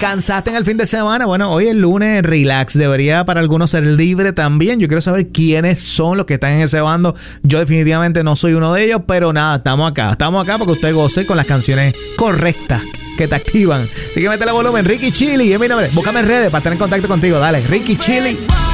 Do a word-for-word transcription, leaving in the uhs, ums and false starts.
¿Descansaste en el fin de semana? Bueno, hoy es lunes, relax. Debería para algunos ser libre también. Yo quiero saber quiénes son los que están en ese bando. Yo definitivamente no soy uno de ellos, pero nada, estamos acá. Estamos acá porque usted goce con las canciones correctas que te activan. Así que métele volumen. Ricky Chili es mi nombre. Búscame en redes para estar en contacto contigo. Dale, Ricky Chili.